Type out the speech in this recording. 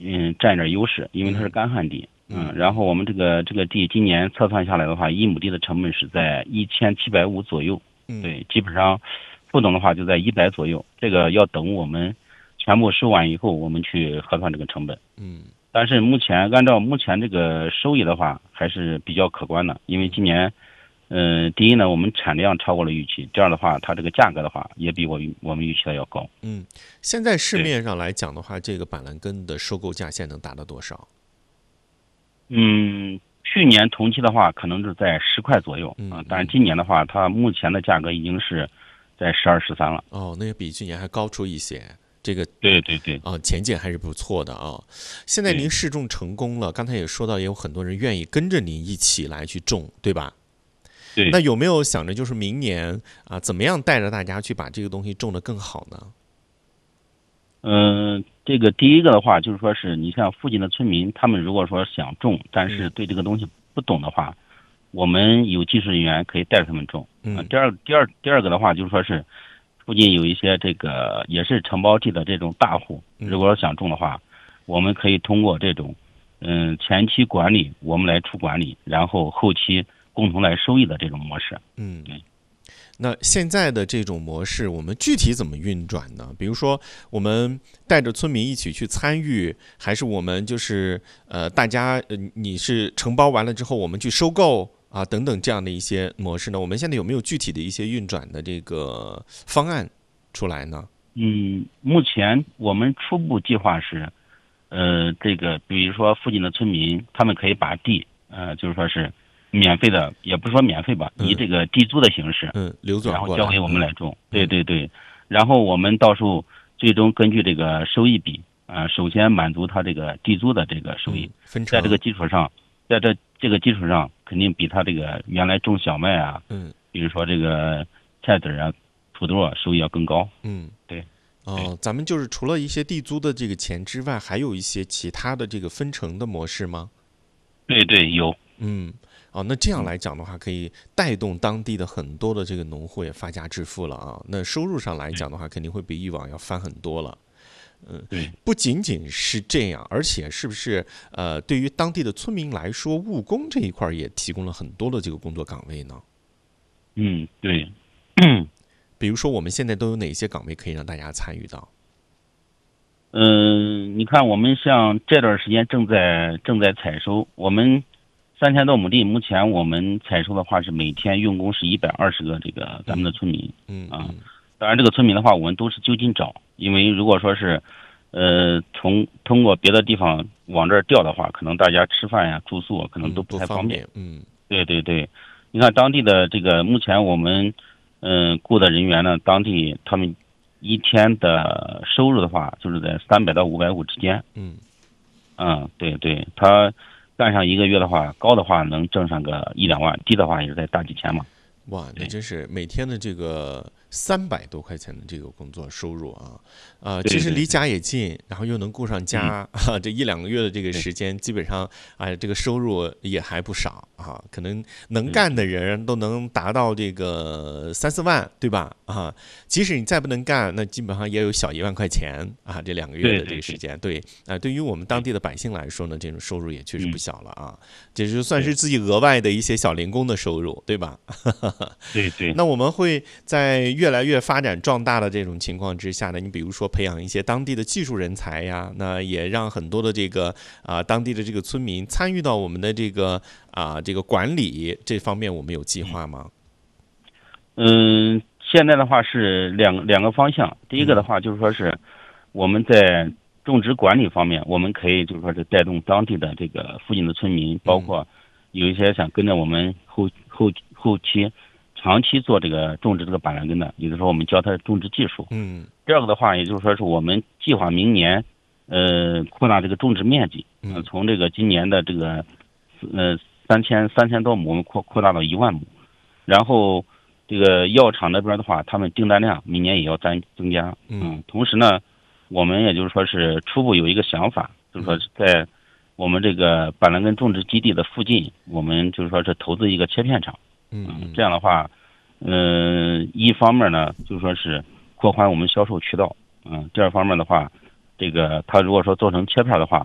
占一点优势，因为它是干旱地。然后我们这个地今年测算下来的话，1亩地的成本是在1750左右。对，基本上不懂的话就在100左右。这个要等我们全部收完以后，我们去核算这个成本。但是按照目前这个收益的话，还是比较可观的，因为今年，第一呢，我们产量超过了预期，这样的话，它这个价格的话，也比我们预期的要高。 现在市面上来讲的话，这个板蓝根的收购价现在能达到多少？ 去年同期的话，可能是在10块左右但是今年的话，它目前的价格已经是在12、13了。 那也比去年还高出一些。这个对前景还是不错的啊。现在您试种成功了，刚才也说到，也有很多人愿意跟着您一起来去种，对吧？ 对。 那有没有想着就是明年怎么样带着大家去把这个东西种得更好呢？ 这个第一个的话，就是说是你像附近的村民，他们如果说想种，但是对这个东西不懂的话，我们有技术人员可以带着他们种。第二个的话，就是说是附近有一些这个也是承包地的这种大户，如果想种的话，我们可以通过这种前期管理我们来出管理，然后后期共同来收益的这种模式。对。 那现在的这种模式，我们具体怎么运转呢？比如说，我们带着村民一起去参与，还是我们就是大家你是承包完了之后，我们去收购等等这样的一些模式呢？我们现在有没有具体的一些运转的这个方案出来呢？ 目前我们初步计划是，这个比如说附近的村民，他们可以把地，就是说是免费的，也不是说免费吧，以这个地租的形式， 流转过来， 然后交给我们来种。对。然后我们到时候最终根据这个收益比，首先满足他这个地租的这个收益，在这个基础上，肯定比他这个原来种小麦比如说这个菜籽土豆收益要更高。对。 咱们就是除了一些地租的这个钱之外，还有一些其他的这个分成的模式吗？ 对，有。 那这样来讲的话，可以带动当地的很多的这个农户也发家致富了啊。那收入上来讲的话，肯定会比以往要翻很多了。 对， 不仅仅是这样，而且是不是对于当地的村民来说，务工这一块也提供了很多的这个工作岗位呢？ 对。 比如说我们现在都有哪些岗位可以让大家参与到？ 你看我们像这段时间正在采收，我们3000多亩地，目前我们采收的话是每天用工是120个这个咱们的村民。当然这个村民的话我们都是就近找，因为如果说是通过别的地方往这儿调的话，可能大家吃饭住宿可能都不太方便。对。你看当地的这个目前我们雇的人员呢，当地他们一天的收入的话，就是在300到550之间。对，他干上1个月的话，高的话能挣上个1、2万，低的话也是在大几千嘛。 哇，那真是每天的这个300多块钱的这个工作收入其实离家也近，然后又能顾上家这1、2个月的这个时间，基本上这个收入也还不少可能能干的人都能达到这个3、4万，对吧？即使你再不能干，那基本上也有小1万块钱这2个月的这个时间，对于我们当地的百姓来说呢，这种收入也确实不小了这就算是自己额外的一些小零工的收入，对吧？ 对。 那我们会在越来越发展壮大的这种情况之下呢，你比如说培养一些当地的技术人才呀，那也让很多的这个当地的这个村民参与到我们的这个管理这方面，我们有计划吗？ 现在的话是两个方向。第一个的话就是说是我们在种植管理方面，我们可以就是说是带动当地的这个附近的村民，包括有一些想跟着我们后期长期做这个种植这个板蓝根的，有的时候我们教他种植技术。第二个的话，也就是说是我们计划明年扩大这个种植面积，从这个今年的这个3000多亩，我们扩大到1万亩。然后这个药厂那边的话，他们订单量明年也要增加。同时呢，我们也就是说是初步有一个想法，就是说是在我们这个板蓝根种植基地的附近，我们就是说是投资一个切片厂。这样的话，一方面呢，就是说是扩宽我们销售渠道。第二方面的话，这个他如果说做成切片的话，